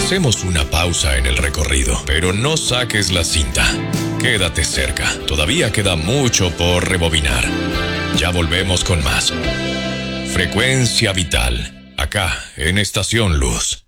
Hacemos una pausa en el recorrido, pero no saques la cinta. Quédate cerca, todavía queda mucho por rebobinar. Ya volvemos con más. Frecuencia Vital, acá en Estación Luz.